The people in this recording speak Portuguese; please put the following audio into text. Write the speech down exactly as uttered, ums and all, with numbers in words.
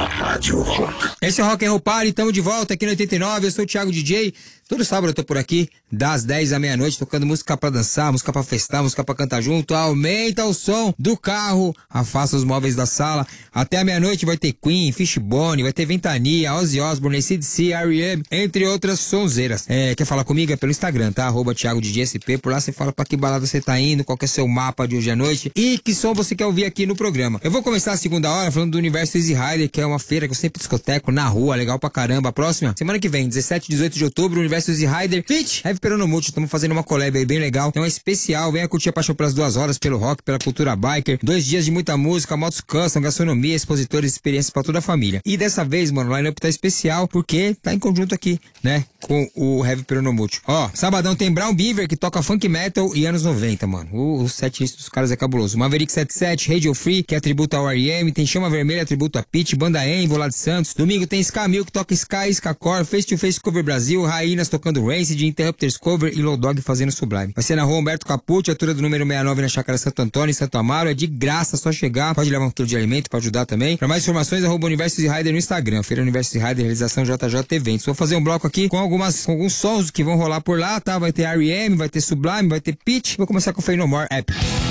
Rádio Rock. Esse é o Rock and Roll Party, estamos de volta aqui no oitenta e nove, eu sou o Thiago D J. Todo sábado eu tô por aqui, das dez à meia-noite, tocando música pra dançar, música pra festar, música pra cantar junto. Aumenta o som do carro, afasta os móveis da sala. Até a meia-noite vai ter Queen, Fishbone, vai ter Ventania, Ozzy Osbourne, A C D C, R E M, entre outras sonzeiras. É, quer falar comigo? É pelo Instagram, tá? Arroba Thiago D J S P. Por lá você fala pra que balada você tá indo, qual que é seu mapa de hoje à noite e que som você quer ouvir aqui no programa. Eu vou começar a segunda hora falando do Universo Easy Rider, que é uma feira que eu sempre discoteco na rua, legal pra caramba. A próxima, semana que vem, dezessete e dezoito de outubro, Universo Easy Rider, Fit, Heavy Peronomulti, estamos fazendo uma collab aí bem legal. É um especial, venha curtir a paixão pelas duas horas, pelo rock, pela cultura biker. Dois dias de muita música, motos custom, gastronomia, expositores, experiências pra toda a família. E dessa vez, mano, o line-up tá especial, porque tá em conjunto aqui, né, com o Heavy Peronomulti. Ó, sabadão tem Brown Beaver, que toca funk metal e anos noventa, mano. O, o set list dos caras é cabuloso. Maverick setenta e sete, Radio Free, que é tributo ao R E M, tem Chama Vermelha, tributo a Pitty, Banda Envo lá de Santos. Domingo tem Ska Mil, que toca Sky, Skacore, Face to Face Cover Brasil, Raínas tocando Rancid, Interrupters Cover e Low Dog fazendo Sublime. Vai ser na rua Humberto Capucci, altura do número sessenta e nove na Chácara Santo Antônio, em Santo Amaro. É de graça, só chegar. Pode levar um quilo de alimento pra ajudar também. Pra mais informações, arroba Universo Easy Rider no Instagram. Feira Universo Easy Rider, realização J J Eventos. Vou fazer um bloco aqui com algumas, com alguns sons que vão rolar por lá, tá? Vai ter R E M, vai ter Sublime, vai ter Pitty. Vou começar com o Fey No More App.